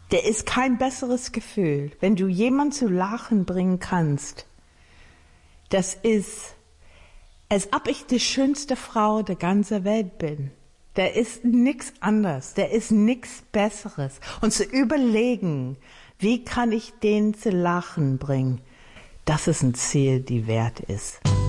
Der ist kein besseres Gefühl, wenn du jemanden zu lachen bringen kannst. Das ist, als ob ich die schönste Frau der ganzen Welt bin. Da ist nichts anderes, da ist nichts Besseres. Und zu überlegen, wie kann ich den zu lachen bringen, das ist ein Ziel, die wert ist.